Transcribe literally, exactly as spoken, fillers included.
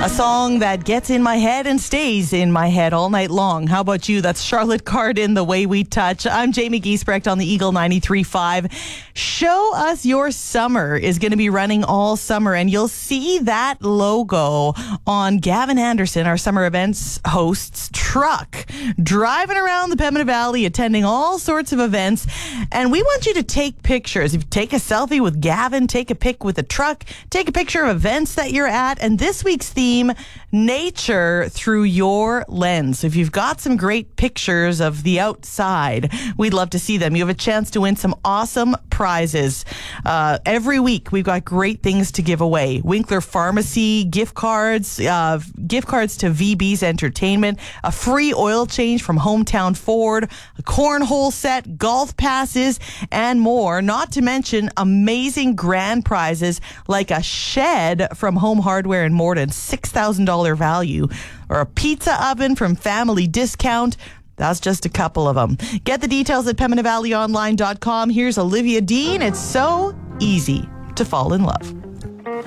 A song that gets in my head and stays in my head all night long. How about you? That's Charlotte Cardin, The Way We Touch. I'm Jamie Giesbrecht on the Eagle ninety-three point five. Show Us Your Summer is going to be running all summer, and you'll see that logo on Gavin Anderson, our summer events host's truck, driving around the Pembina Valley, attending all sorts of events. And we want you to take pictures. If you take a selfie with Gavin, take a pic with a truck, take a picture of events that you're at. And this week's theme, nature through your lens. If you've got some great pictures of the outside, we'd love to see them. You have a chance to win some awesome prizes. Uh, every week, we've got great things to give away. Winkler Pharmacy, gift cards, uh, gift cards to V B's Entertainment, a free oil change from Hometown Ford, a cornhole set, golf passes, and more. Not to mention amazing grand prizes like a shed from Home Hardware in Morden, six thousand dollars value, or a pizza oven from Family Discount. That's just a couple of them. Get the details at pembina valley online dot com. Here's Olivia Dean. It's so easy to fall in love.